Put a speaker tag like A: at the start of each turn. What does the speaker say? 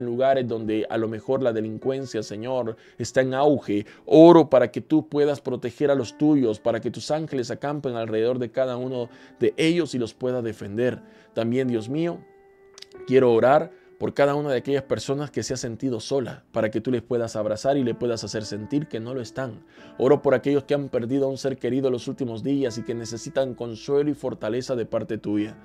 A: lugares donde a lo mejor la delincuencia, Señor, está en auge. Oro para que tú puedas proteger a los tuyos, para que tus ángeles acampen alrededor de cada uno de ellos y los pueda defender. También, Dios mío, quiero orar por cada una de aquellas personas que se ha sentido sola, para que tú les puedas abrazar y le puedas hacer sentir que no lo están. Oro por aquellos que han perdido a un ser querido en los últimos días y que necesitan consuelo y fortaleza de parte tuya.